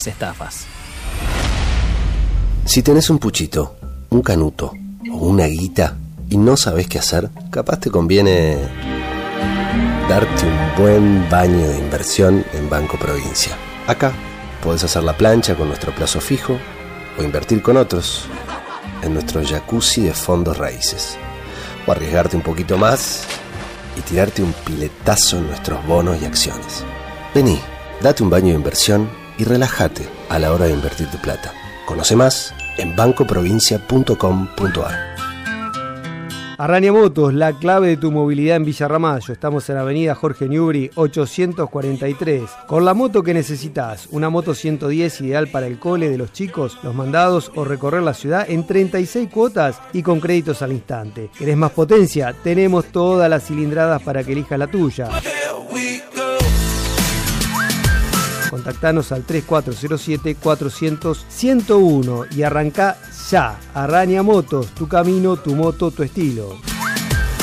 estafas. Si tenés un puchito, un canuto o una guita y no sabés qué hacer, capaz te conviene darte un buen baño de inversión en Banco Provincia. Acá podés hacer la plancha con nuestro plazo fijo o invertir con otros en nuestro jacuzzi de fondos raíces, o arriesgarte un poquito más y tirarte un piletazo en nuestros bonos y acciones. Vení, date un baño de inversión y relájate a la hora de invertir tu plata. Conoce más en bancoprovincia.com.ar. Arrania Motos, la clave de tu movilidad en Villa Ramallo. Estamos en la avenida Jorge Newbery 843. Con la moto que necesitas, una moto 110 ideal para el cole de los chicos, los mandados o recorrer la ciudad en 36 cuotas y con créditos al instante. ¿Querés más potencia? Tenemos todas las cilindradas para que elijas la tuya. Contactanos al 3407-400-101 y arrancá ya. Arrania Motos, tu camino, tu moto, tu estilo.